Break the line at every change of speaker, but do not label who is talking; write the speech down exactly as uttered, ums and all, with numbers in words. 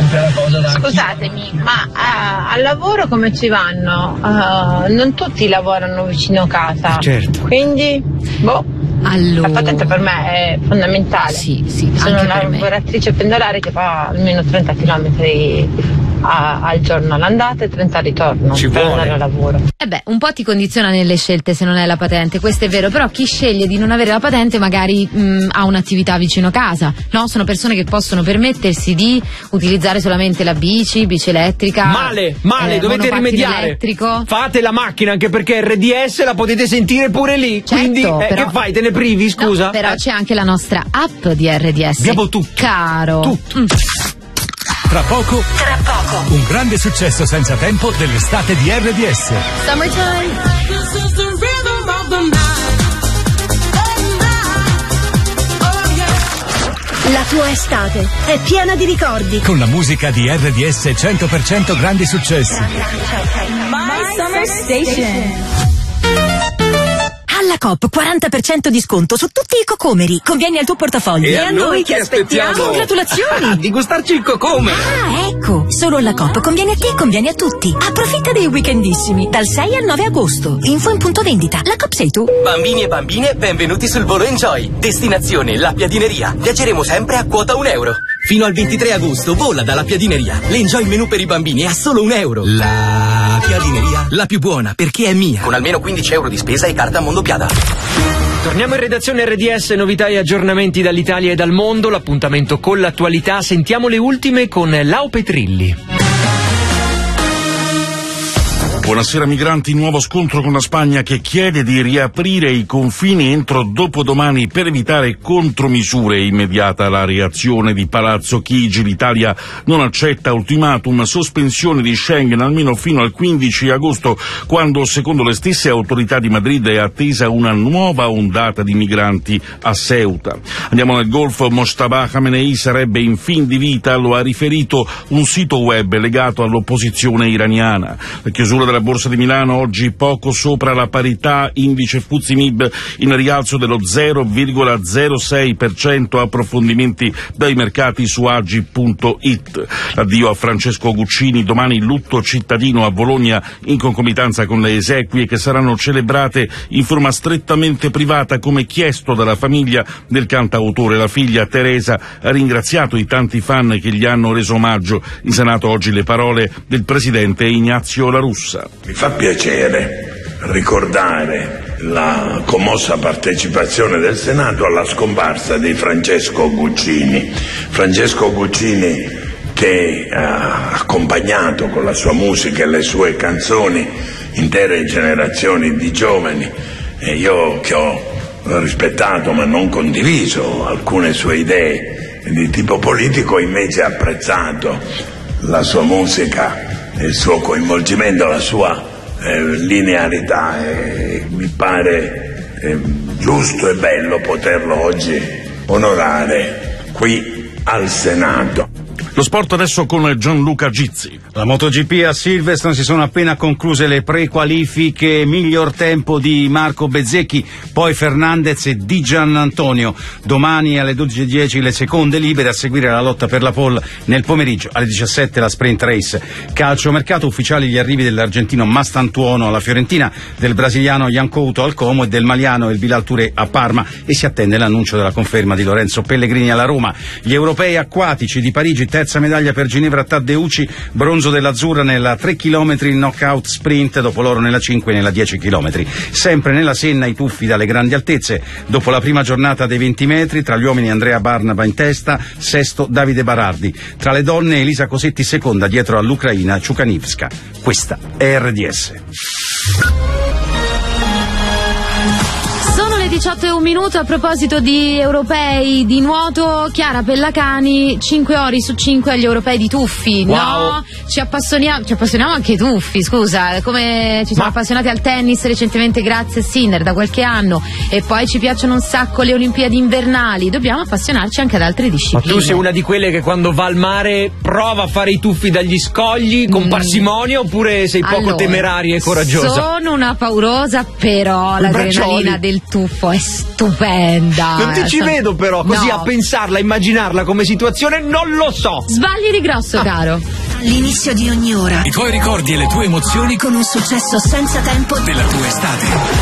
Scusatemi, ma uh, al lavoro come ci vanno? Uh, non tutti lavorano vicino a casa.
Certo.
Quindi, boh.
Allora.
La patente per me è fondamentale.
Sì, sì.
Sono
anche
una
per me.
lavoratrice pendolare che fa almeno trenta chilometri a, al giorno all'andata e trenta al ritorno
Ci
per
vuole.
andare al lavoro.
Eh beh, un po' ti condiziona nelle scelte se non hai la patente, questo è vero, però chi sceglie di non avere la patente magari mh, ha un'attività vicino casa, no? Sono persone che possono permettersi di utilizzare solamente la bici, bici elettrica.
Male, male,
eh,
dovete
monopattino
rimediare.
elettrico.
Fate la macchina, anche perché R D S la potete sentire pure lì.
Certo,
quindi eh,
però-
che fai? Te ne privi, scusa?
No, però
Eh.
c'è anche la nostra app di R D S.
Abbiamo tutto.
Caro.
Tutto.
Mm.
Tra poco, tra poco, un grande successo senza tempo dell'estate di R D S.
Summertime.
La tua estate è piena di ricordi.
Con la musica di R D S cento per cento grandi successi.
My Summer Station. Alla Coop quaranta per cento di sconto su tutti i cocomeri. Convieni al tuo portafoglio.
E a noi che aspettiamo?
Congratulazioni!
Di gustarci il cocome.
Ah, ecco, solo alla Coop conviene a te e conviene a tutti. Approfitta dei weekendissimi dal sei al nove agosto. Info in punto vendita. La Coop sei tu.
Bambini e bambine, benvenuti sul volo Enjoy. Destinazione La Piadineria. Viaggeremo sempre a quota un euro. Fino al ventitré agosto vola dalla Piadineria. L'Enjoy menù per i bambini è a solo un euro. La Piadineria, la più buona perché è mia. Con almeno quindici euro di spesa e carta Mondopiada.
Torniamo in redazione R D S, novità e aggiornamenti dall'Italia e dal mondo, l'appuntamento con l'attualità. Sentiamo le ultime con Lau Petrilli.
Buonasera migranti, nuovo scontro con la Spagna che chiede di riaprire i confini entro dopodomani per evitare contromisure. Immediata la reazione di Palazzo Chigi, l'Italia non accetta ultimatum, sospensione di Schengen almeno fino al quindici agosto, quando secondo le stesse autorità di Madrid è attesa una nuova ondata di migranti a Ceuta. Andiamo nel Golfo, Mojtaba Khamenei sarebbe in fin di vita, lo ha riferito un sito web legato all'opposizione iraniana. La chiusura della Borsa di Milano oggi poco sopra la parità, indice F T S E M I B in rialzo dello zero virgola zero sei per cento, approfondimenti dai mercati su agi punto it. L'addio a Francesco Guccini, domani lutto cittadino a Bologna in concomitanza con le esequie che saranno celebrate in forma strettamente privata come chiesto dalla famiglia del cantautore. La figlia Teresa ha ringraziato i tanti fan che gli hanno reso omaggio. In Senato oggi le parole del presidente Ignazio La Russa.
Mi fa piacere ricordare la commossa partecipazione del Senato alla scomparsa di Francesco Guccini. Francesco Guccini che ha accompagnato con la sua musica e le sue canzoni intere generazioni di giovani, e io che ho rispettato ma non condiviso alcune sue idee di tipo politico, ho invece apprezzato la sua musica, il suo coinvolgimento, la sua eh, linearità, e mi pare eh, giusto e bello poterlo oggi onorare qui al Senato.
Lo sport adesso con Gianluca Gizzi.
La MotoGP a Silverstone si sono appena concluse le prequalifiche, miglior tempo di Marco Bezzecchi, poi Fernandez e Di Giannantonio. Domani alle dodici e dieci le seconde libere, a seguire la lotta per la pole nel pomeriggio, alle diciassette la sprint race. Calciomercato, ufficiali gli arrivi dell'argentino Mastantuono alla Fiorentina, del brasiliano Yancouto al Como e del maliano El Bilal Touré a Parma, e si attende l'annuncio della conferma di Lorenzo Pellegrini alla Roma. Gli europei acquatici di Parigi, terza medaglia per Ginevra Taddeucci, bronzo dell'azzurra nella tre chilometri knockout sprint, dopo l'oro nella cinque e nella dieci chilometri. Sempre nella Senna i tuffi dalle grandi altezze, dopo la prima giornata dei venti metri, tra gli uomini Andrea Barnaba in testa, sesto Davide Barardi, tra le donne Elisa Cosetti seconda dietro all'ucraina Ciukanivska. Questa è R D S.
diciotto e un minuto. A proposito di europei di nuoto, Chiara Pellacani, cinque ori su cinque agli europei di tuffi.
Wow.
No, ci appassioniamo, ci appassioniamo anche ai tuffi, scusa, come ci siamo
Ma...
appassionati al tennis recentemente grazie a Sinner da qualche anno, e poi ci piacciono un sacco le Olimpiadi invernali, dobbiamo appassionarci anche ad altre discipline.
Ma tu sei una di quelle che quando va al mare prova a fare i tuffi dagli scogli con mm. parsimonia, oppure sei poco
allora,
temeraria e coraggiosa?
Sono una paurosa, però l'adrenalina del tuffo Filippo è stupenda.
Non ti
eh,
ci
sono...
vedo però, così
no.
a pensarla, a immaginarla come situazione, non lo so.
Sbagli di grosso, ah. caro.
All'inizio di ogni ora.
I tuoi ricordi e le tue emozioni
con un successo senza tempo
della tua estate.